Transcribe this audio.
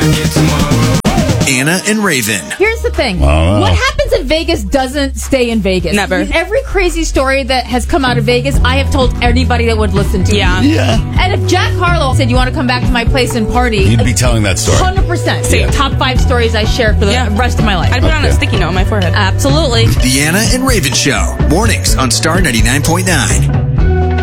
Anna and Raven. Here's the thing. What happens in Vegas doesn't stay in Vegas. Never. Every crazy story that has come out of Vegas, I have told anybody that would listen to me. Yeah. And if Jack Harlow said, you want to come back to my place and party, You'd be telling that story. 100%. Same. Top 5 stories I share for the rest of my life. I'd put on a sticky note on my forehead. Absolutely. The Anna and Raven Show. Mornings on Star 99.9.